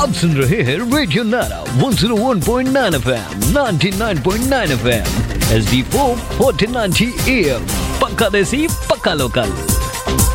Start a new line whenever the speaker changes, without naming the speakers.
आप सुन रहे हैं रेडियो नारा 101.9 FM, 99.9 FM, HD4 1490 AM, पक्का देसी पक्का लोकल।